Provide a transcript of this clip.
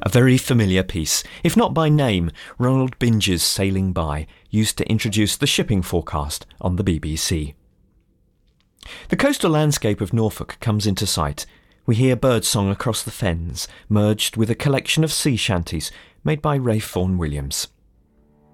A very familiar piece, if not by name, Ronald Binge's Sailing By, used to introduce the shipping forecast on the BBC. The coastal landscape of Norfolk comes into sight. We hear birdsong across the fens, merged with a collection of sea shanties made by Ralph Vaughan Williams.